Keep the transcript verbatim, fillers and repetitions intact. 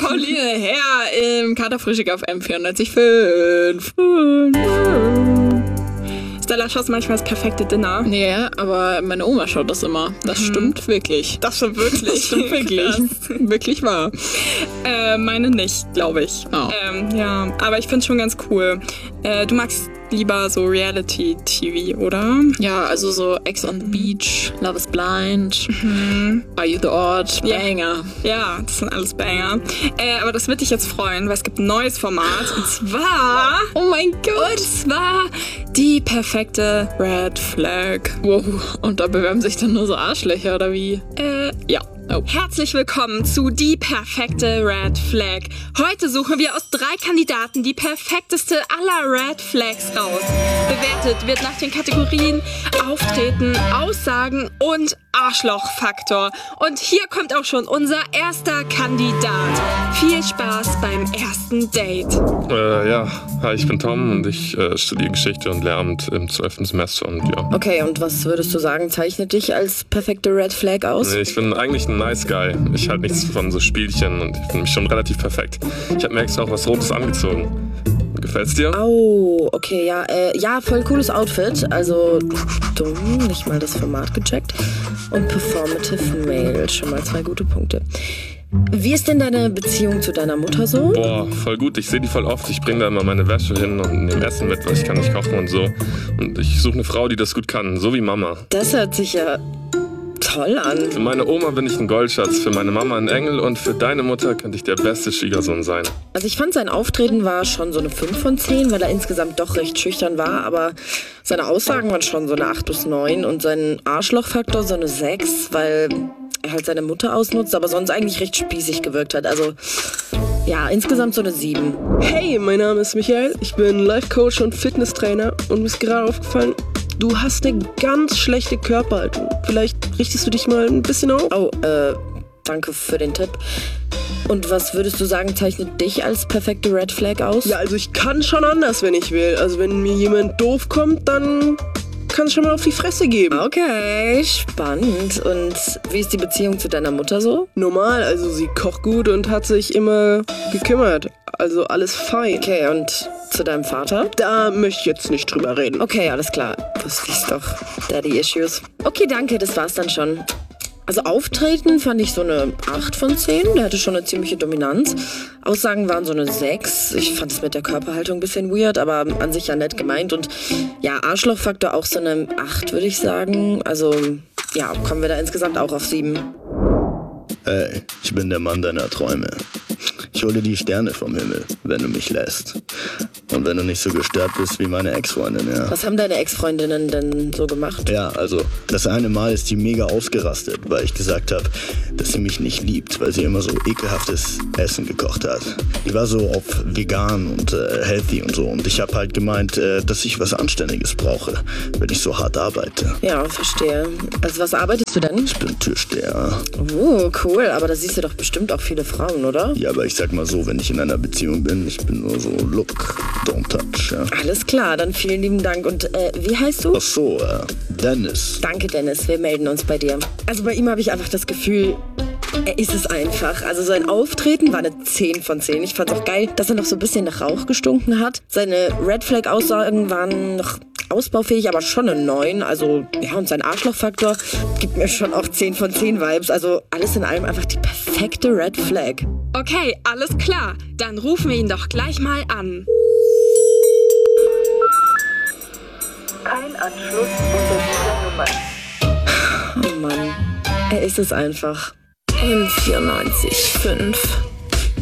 Pauline Herr im Katerfrühstück auf M vierundneunzig Komma fünf. Stella schaut manchmal das perfekte Dinner. Nee, aber meine Oma schaut das immer. Das stimmt hm. wirklich. Das stimmt wirklich. Das stimmt wirklich. Wirklich wahr. Äh, meine nicht, glaube ich. Oh. Ähm, ja, aber ich finde es schon ganz cool. Äh, du magst lieber so Reality-T V, oder? Ja, also so Ex on the Beach, Love is Blind, mhm. Are You the Odd, Banger. Ja, das sind alles Banger. Äh, aber das wird dich jetzt freuen, weil es gibt ein neues Format. Und zwar... Oh mein Gott. Und zwar die perfekte Red Flag. Wow, und da bewerben sich dann nur so Arschlöcher, oder wie? Äh, ja. Oh. Herzlich willkommen zu Die perfekte Red Flag. Heute suchen wir aus drei Kandidaten die perfekteste aller Red Flags raus. Bewertet wird nach den Kategorien Auftreten, Aussagen und Arschlochfaktor. Und hier kommt auch schon unser erster Kandidat. Viel Spaß beim ersten Date. Äh, ja, hi, ich bin Tom und ich äh, studiere Geschichte und Lehramt im zwölften Semester und ja. Okay, und was würdest du sagen, zeichnet dich als perfekte Red Flag aus? Ich bin eigentlich ein nice Guy. Ich halte nichts von so Spielchen und ich finde mich schon relativ perfekt. Ich habe mir extra auch was Rotes angezogen. Gefällt's dir? Oh, okay, ja, äh, ja, voll cooles Outfit. Also, dumm, nicht mal das Format gecheckt. Und Performative Male, schon mal zwei gute Punkte. Wie ist denn deine Beziehung zu deiner Mutter so? Boah, voll gut. Ich sehe die voll oft. Ich bringe da immer meine Wäsche hin und nehme Essen mit, weil ich kann nicht kochen und so. Und ich suche eine Frau, die das gut kann, so wie Mama. Das hört sich ja toll an. Für meine Oma bin ich ein Goldschatz, für meine Mama ein Engel und für deine Mutter könnte ich der beste Schwiegersohn sein. Also ich fand, sein Auftreten war schon so eine fünf von zehn, weil er insgesamt doch recht schüchtern war, aber seine Aussagen waren schon so eine acht bis neun und sein Arschlochfaktor so eine sechs, weil er halt seine Mutter ausnutzt, aber sonst eigentlich recht spießig gewirkt hat. Also ja, insgesamt so eine sieben. Hey, mein Name ist Michael, ich bin Life-Coach und Fitnesstrainer und mir ist gerade aufgefallen, du hast eine ganz schlechte Körperhaltung. Vielleicht richtest du dich mal ein bisschen auf? Oh, äh, danke für den Tipp. Und was würdest du sagen, zeichnet dich als perfekte Red Flag aus? Ja, also ich kann schon anders, wenn ich will. Also wenn mir jemand doof kommt, dann kann es schon mal auf die Fresse geben. Okay, spannend. Und wie ist die Beziehung zu deiner Mutter so? Normal, also sie kocht gut und hat sich immer gekümmert. Also alles fein. Okay, und zu deinem Vater? Da möchte ich jetzt nicht drüber reden. Okay, alles klar. Wusste ich's doch. Daddy Issues. Okay, danke, das war's dann schon. Also Auftreten fand ich so eine acht von zehn. Der hatte schon eine ziemliche Dominanz. Aussagen waren so eine sechs. Ich fand es mit der Körperhaltung ein bisschen weird, aber an sich ja nett gemeint. Und ja, Arschlochfaktor auch so eine acht, würde ich sagen. Also ja, kommen wir da insgesamt auch auf sieben. Hey, ich bin der Mann deiner Träume. Ich hole die Sterne vom Himmel, wenn du mich lässt. Und wenn du nicht so gestört bist wie meine Ex-Freundin, ja. Was haben deine Ex-Freundinnen denn so gemacht? Ja, also, das eine Mal ist die mega ausgerastet, weil ich gesagt habe, dass sie mich nicht liebt, weil sie immer so ekelhaftes Essen gekocht hat. Die war so auf vegan und äh, healthy und so. Und ich habe halt gemeint, äh, dass ich was Anständiges brauche, wenn ich so hart arbeite. Ja, verstehe. Also was arbeitest du denn? Ich bin Türsteher. Oh, cool. Aber da siehst du doch bestimmt auch viele Frauen, oder? Ja, aber ich sag mal so, wenn ich in einer Beziehung bin, ich bin nur so look, don't touch, ja. Alles klar, dann vielen lieben Dank. Und äh, wie heißt du? Ach so, äh, Dennis. Danke, Dennis. Wir melden uns bei dir. Also bei ihm habe ich einfach das Gefühl, er ist es einfach. Also sein Auftreten war eine zehn von zehn. Ich fand es auch geil, dass er noch so ein bisschen nach Rauch gestunken hat. Seine Red Flag Aussagen waren noch ausbaufähig, aber schon eine neun. Also ja, und sein Arschlochfaktor gibt mir schon auch zehn von zehn Vibes. Also alles in allem einfach die perfekte Red Flag. Okay, alles klar. Dann rufen wir ihn doch gleich mal an. Kein Anschluss unter dieser Nummer. Oh Mann, er ist es einfach. M vierundneunzig Komma fünf.